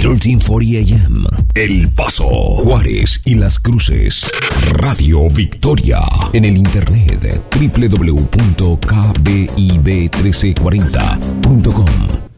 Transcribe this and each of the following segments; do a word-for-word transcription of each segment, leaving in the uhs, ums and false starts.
trece cuarenta A M, El Paso, Juárez y Las Cruces. Radio Victoria. En el internet doble u doble u doble u punto k b i b uno tres cuatro cero punto com.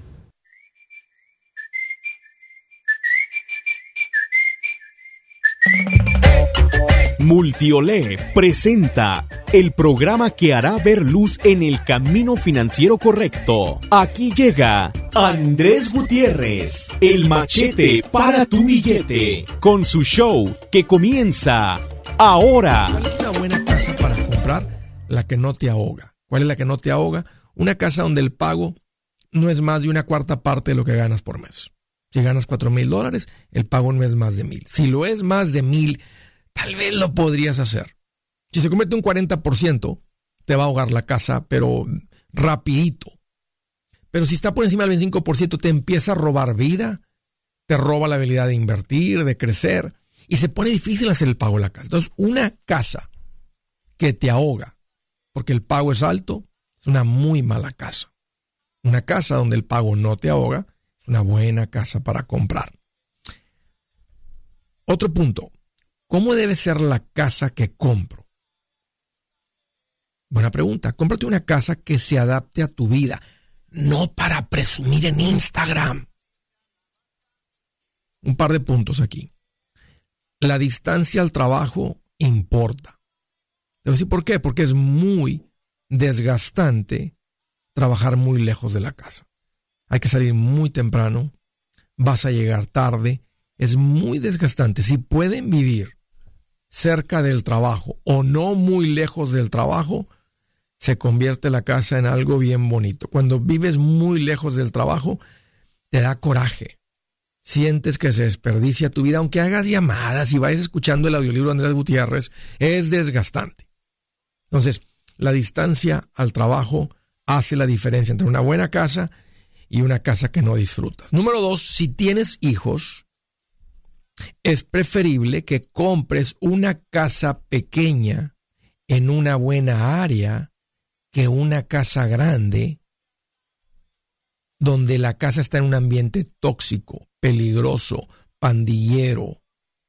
Multiolé presenta el programa que hará ver luz en el camino financiero correcto. Aquí llega Andrés Gutiérrez, el machete para tu billete, con su show que comienza ahora. ¿Cuál es una buena casa para comprar? La que no te ahoga. ¿Cuál es la que no te ahoga? Una casa donde el pago no es más de una cuarta parte de lo que ganas por mes. Si ganas cuatro mil dólares, el pago no es más de mil. Si lo es más de mil, tal vez lo podrías hacer. Si se convierte en un cuarenta por ciento, te va a ahogar la casa, pero rapidito. Pero si está por encima del veinticinco por ciento, te empieza a robar vida, te roba la habilidad de invertir, de crecer, y se pone difícil hacer el pago de la casa. Entonces, una casa que te ahoga porque el pago es alto, es una muy mala casa. Una casa donde el pago no te ahoga, es una buena casa para comprar. Otro punto. ¿Cómo debe ser la casa que compro? Buena pregunta. Cómprate una casa que se adapte a tu vida, no para presumir en Instagram. Un par de puntos aquí. La distancia al trabajo importa. Te voy a decir por qué. Porque es muy desgastante trabajar muy lejos de la casa. Hay que salir muy temprano, vas a llegar tarde, es muy desgastante. Si pueden vivir cerca del trabajo o no muy lejos del trabajo, se convierte la casa en algo bien bonito. Cuando vives muy lejos del trabajo, te da coraje. Sientes que se desperdicia tu vida, aunque hagas llamadas y vayas escuchando el audiolibro de Andrés Gutiérrez, es desgastante. Entonces, la distancia al trabajo hace la diferencia entre una buena casa y una casa que no disfrutas. Número dos, si tienes hijos, es preferible que compres una casa pequeña en una buena área que una casa grande donde la casa está en un ambiente tóxico, peligroso, pandillero.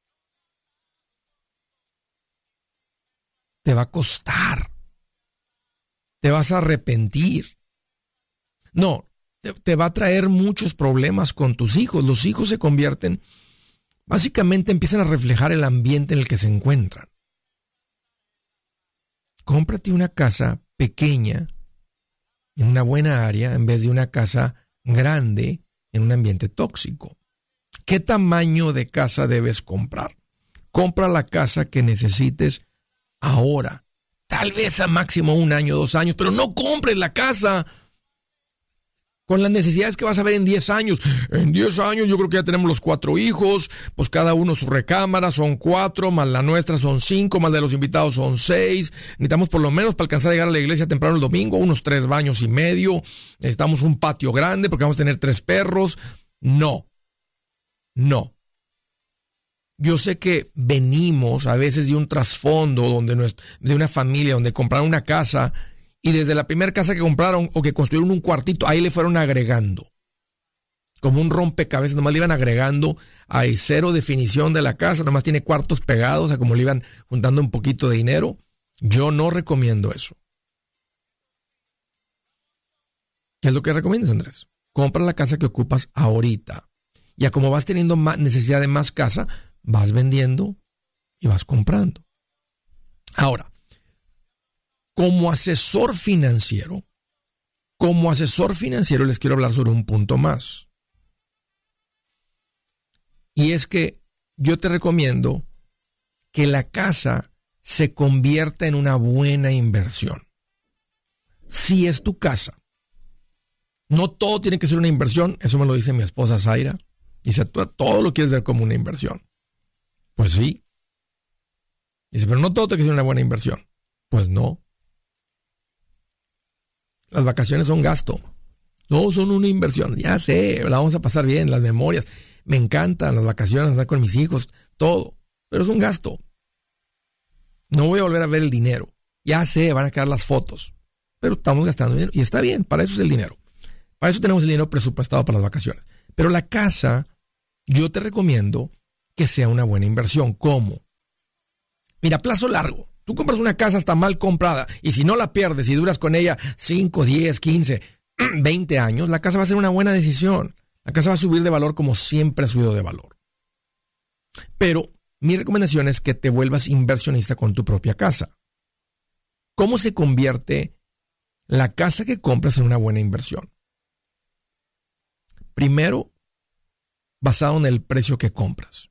Te va a costar. Te vas a arrepentir. No, te, te va a traer muchos problemas con tus hijos. Los hijos se convierten, básicamente empiezan a reflejar el ambiente en el que se encuentran. Cómprate una casa pequeña en una buena área en vez de una casa grande en un ambiente tóxico. ¿Qué tamaño de casa debes comprar? Compra la casa que necesites ahora. Tal vez a máximo un año, dos años, pero no compres la casa con las necesidades que vas a ver en diez años. En diez años yo creo que ya tenemos los cuatro hijos, pues cada uno su recámara, son cuatro, más la nuestra son cinco, más de los invitados son seis. Necesitamos por lo menos para alcanzar a llegar a la iglesia temprano el domingo, unos tres baños y medio. Necesitamos un patio grande porque vamos a tener tres perros. No, no. Yo sé que venimos a veces de un trasfondo donde no es, de una familia donde compraron una casa y desde la primera casa que compraron o que construyeron un cuartito, ahí le fueron agregando. Como un rompecabezas, nomás le iban agregando. Hay cero definición de la casa, nomás tiene cuartos pegados, o sea, como le iban juntando un poquito de dinero. Yo no recomiendo eso. ¿Qué es lo que recomiendas, Andrés? Compra la casa que ocupas ahorita. Ya como vas teniendo más necesidad de más casa, vas vendiendo y vas comprando. Ahora, como asesor financiero, como asesor financiero les quiero hablar sobre un punto más. Y es que yo te recomiendo que la casa se convierta en una buena inversión. Si es tu casa. No todo tiene que ser una inversión, eso me lo dice mi esposa Zaira. Dice, tú todo lo quieres ver como una inversión. Pues sí. Dice, pero no todo tiene que ser una buena inversión. Pues no. Las vacaciones son gasto. No son una inversión. Ya sé, la vamos a pasar bien, las memorias. Me encantan las vacaciones, andar con mis hijos, todo. Pero es un gasto. No voy a volver a ver el dinero. Ya sé, van a quedar las fotos. Pero estamos gastando dinero. Y está bien, para eso es el dinero. Para eso tenemos el dinero presupuestado para las vacaciones. Pero la casa yo te recomiendo que sea una buena inversión. ¿Cómo? Mira, plazo largo. Tú compras una casa hasta mal comprada y si no la pierdes y duras con ella cinco, diez, quince, veinte años, la casa va a ser una buena decisión. La casa va a subir de valor como siempre ha subido de valor. Pero mi recomendación es que te vuelvas inversionista con tu propia casa. ¿Cómo se convierte la casa que compras en una buena inversión? Primero, basado en el precio que compras.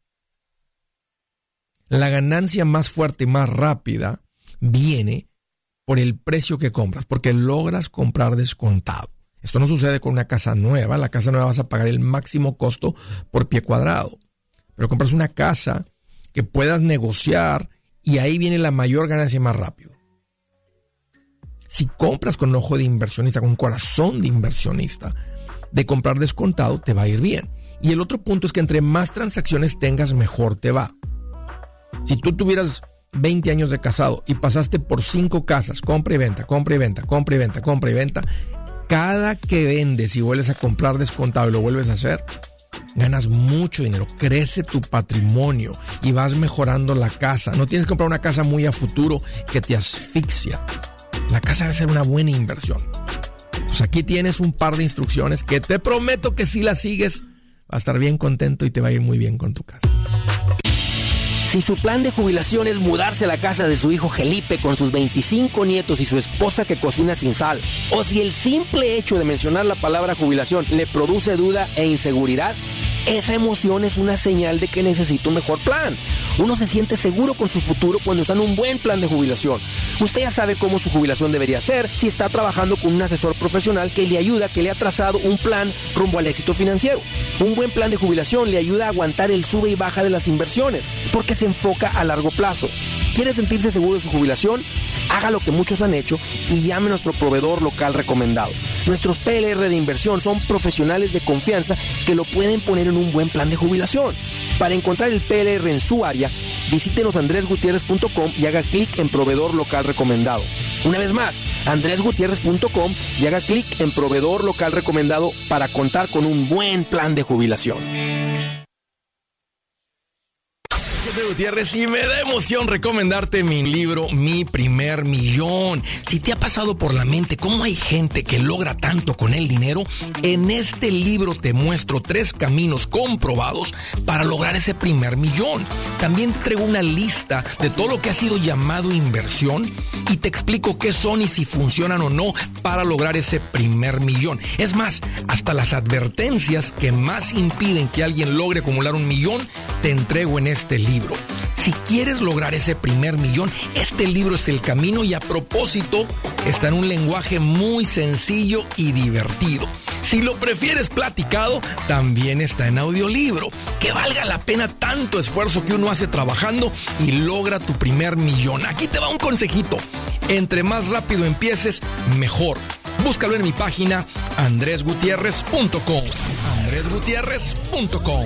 La ganancia más fuerte y más rápida viene por el precio que compras, porque logras comprar descontado. Esto no sucede con una casa nueva. La casa nueva vas a pagar el máximo costo por pie cuadrado. Pero compras una casa que puedas negociar y ahí viene la mayor ganancia más rápido. Si compras con ojo de inversionista, con corazón de inversionista, de comprar descontado, te va a ir bien. Y el otro punto es que entre más transacciones tengas, mejor te va. Si tú tuvieras veinte años de casado y pasaste por cinco casas, compra y venta, compra y venta, compra y venta, compra y venta, cada que vendes y vuelves a comprar descontado y lo vuelves a hacer, ganas mucho dinero, crece tu patrimonio y vas mejorando la casa. No tienes que comprar una casa muy a futuro que te asfixia. La casa debe ser una buena inversión. Pues aquí tienes un par de instrucciones que te prometo que si las sigues, vas a estar bien contento y te va a ir muy bien con tu casa. Si su plan de jubilación es mudarse a la casa de su hijo Felipe con sus veinticinco nietos y su esposa que cocina sin sal, o si el simple hecho de mencionar la palabra jubilación le produce duda e inseguridad, esa emoción es una señal de que necesita un mejor plan. Uno se siente seguro con su futuro cuando está en un buen plan de jubilación. Usted ya sabe cómo su jubilación debería ser si está trabajando con un asesor profesional que le ayuda, que le ha trazado un plan rumbo al éxito financiero. Un buen plan de jubilación le ayuda a aguantar el sube y baja de las inversiones, porque se enfoca a largo plazo. ¿Quiere sentirse seguro de su jubilación? Haga lo que muchos han hecho y llame a nuestro proveedor local recomendado. Nuestros P L R de inversión son profesionales de confianza que lo pueden poner en un buen plan de jubilación. Para encontrar el P L R en su área, visítenos andres gutierrez punto com y haga clic en proveedor local recomendado. Una vez más, andres gutierrez punto com y haga clic en proveedor local recomendado para contar con un buen plan de jubilación. Gutiérrez, y me da emoción recomendarte mi libro Mi Primer Millón. Si te ha pasado por la mente cómo hay gente que logra tanto con el dinero, en este libro te muestro tres caminos comprobados para lograr ese primer millón. También te traigo una lista de todo lo que ha sido llamado inversión y te explico qué son y si funcionan o no para lograr ese primer millón. Es más, hasta las advertencias que más impiden que alguien logre acumular un millón te entrego en este libro. Si quieres lograr ese primer millón, este libro es el camino y a propósito está en un lenguaje muy sencillo y divertido. Si lo prefieres platicado, también está en audiolibro. Que valga la pena tanto esfuerzo que uno hace trabajando y logra tu primer millón. Aquí te va un consejito. Entre más rápido empieces, mejor. Búscalo en mi página andres gutierrez punto com. andres gutierrez punto com.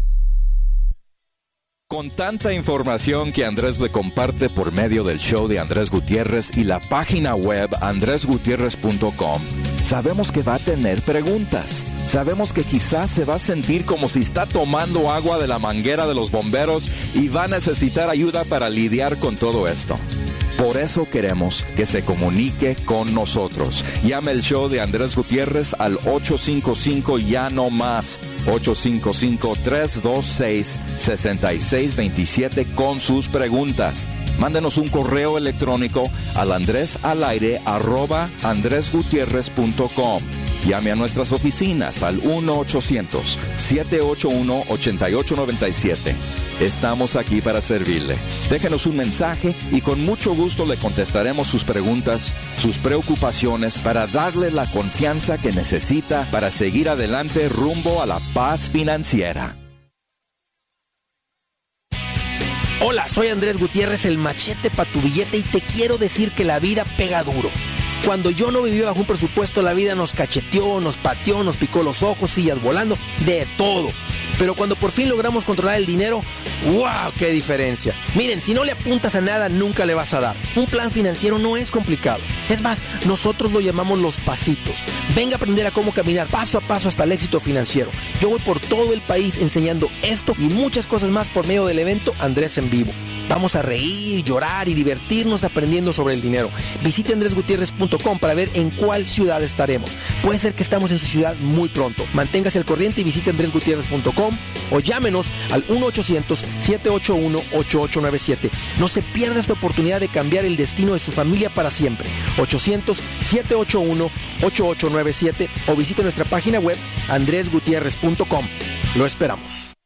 Con tanta información que Andrés le comparte por medio del show de Andrés Gutiérrez y la página web andres gutierrez punto com, sabemos que va a tener preguntas. Sabemos que quizás se va a sentir como si está tomando agua de la manguera de los bomberos y va a necesitar ayuda para lidiar con todo esto. Por eso queremos que se comunique con nosotros. Llame el show de Andrés Gutiérrez al ocho cinco cinco ya no más. ocho cinco cinco, tres dos seis, seis seis dos siete con sus preguntas. Mándenos un correo electrónico al andresalaire arroba andres gutierrez punto com. Llame a nuestras oficinas al uno ochocientos, siete ocho uno, ocho ocho nueve siete. Estamos aquí para servirle. Déjenos un mensaje y con mucho gusto le contestaremos sus preguntas, sus preocupaciones, para darle la confianza que necesita para seguir adelante rumbo a la paz financiera. Hola, soy Andrés Gutiérrez, el machete para tu billete, y te quiero decir que la vida pega duro. Cuando yo no vivía bajo un presupuesto, la vida nos cacheteó, nos pateó, nos picó los ojos, sillas volando, de todo. Pero cuando por fin logramos controlar el dinero, ¡wow! ¡Qué diferencia! Miren, si no le apuntas a nada, nunca le vas a dar. Un plan financiero no es complicado. Es más, nosotros lo llamamos los pasitos. Venga a aprender a cómo caminar paso a paso hasta el éxito financiero. Yo voy por todo el país enseñando esto y muchas cosas más por medio del evento Andrés en Vivo. Vamos a reír, llorar y divertirnos aprendiendo sobre el dinero. Visite andres gutierrez punto com para ver en cuál ciudad estaremos. Puede ser que estamos en su ciudad muy pronto. Manténgase al corriente y visite andres gutierrez punto com o llámenos al uno ochocientos, siete ocho uno, ocho ocho nueve siete. No se pierda esta oportunidad de cambiar el destino de su familia para siempre. ochocientos, siete ocho uno, ocho ocho nueve siete o visite nuestra página web andres gutierrez punto com. Lo esperamos.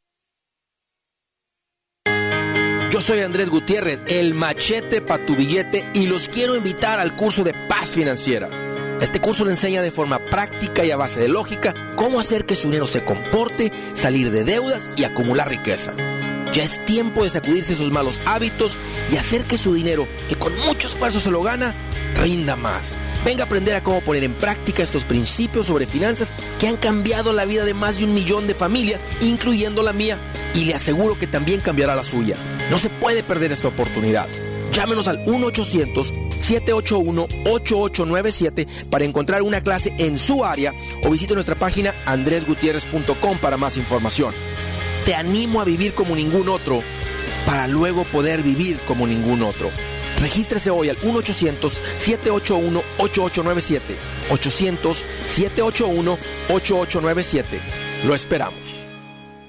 Yo soy Andrés Gutiérrez, el machete para tu billete, y los quiero invitar al curso de Paz Financiera. Este curso le enseña de forma práctica y a base de lógica cómo hacer que su dinero se comporte, salir de deudas y acumular riqueza. Ya es tiempo de sacudirse sus malos hábitos y hacer que su dinero, que con mucho esfuerzo se lo gana, rinda más. Venga a aprender a cómo poner en práctica estos principios sobre finanzas que han cambiado la vida de más de un millón de familias, incluyendo la mía, y le aseguro que también cambiará la suya. No se puede perder esta oportunidad. Llámenos al uno ochocientos, siete ocho uno, ocho ocho nueve siete para encontrar una clase en su área o visite nuestra página andres gutierrez punto com para más información. Te animo a vivir como ningún otro para luego poder vivir como ningún otro. Regístrese hoy al uno ochocientos, siete ocho uno, ocho ocho nueve siete. ochocientos, siete ocho uno, ocho ocho nueve siete. Lo esperamos.